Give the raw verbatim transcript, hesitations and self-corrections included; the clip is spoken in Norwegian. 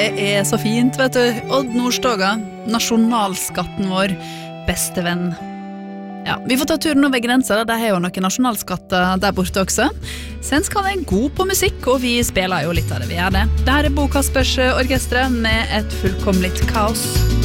det er så fint, vet du. Odd Nordstoga, nasjonalskatten vår, beste venn. Ja, vi får ta turen over grenser, det er jo noen nasjonalskatter der borte også. Svenskene er god på musikk, og vi spiller jo litt av det vi gjør det. Dette er Bo Kaspers orkestre med et fullkomligt kaos.